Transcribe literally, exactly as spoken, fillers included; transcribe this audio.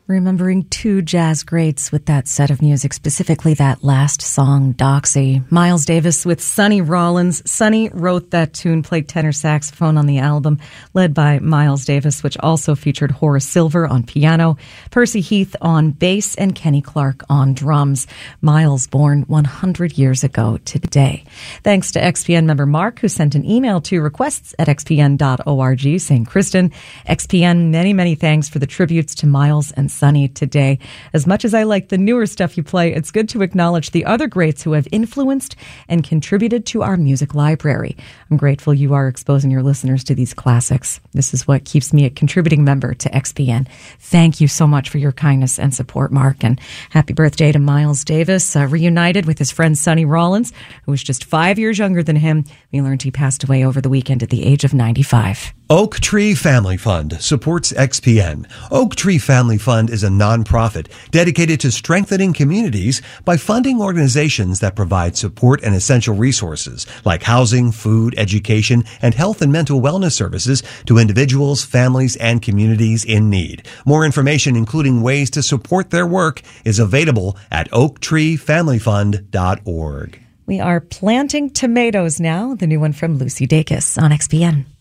Remembering two jazz greats with that set of music, specifically that last song, Doxy. Miles Davis with Sonny Rollins. Sonny wrote that tune, played tenor saxophone on the album, led by Miles Davis, which also featured Horace Silver on piano, Percy Heath on bass, and Kenny Clark on drums. Miles born one hundred years ago today. Thanks to X P N member Mark, who sent an email to requests at x p n dot org saying, Kristen, X P N, many, many thanks for the tributes to Miles and Sonny today. As much as I like the newer stuff you play, it's good to acknowledge the other greats who have influenced and contributed to our music library. I'm grateful you are exposing your listeners to these classics. This is what keeps me a contributing member to X P N. Thank you so much for your kindness and support, Mark, and happy birthday to Miles Davis, uh, reunited with his friend Sonny Rollins, who was just five years younger than him. We learned he passed away over the weekend at the age of ninety-five. Oak Tree Family Fund supports X P N. Oak Tree Family Fund is a nonprofit dedicated to strengthening communities by funding organizations that provide support and essential resources like housing, food, education, and health and mental wellness services to individuals, families, and communities in need. More information, including ways to support their work, is available at oak tree family fund dot org. We are planting tomatoes now, the new one from Lucy Dacus on X P N.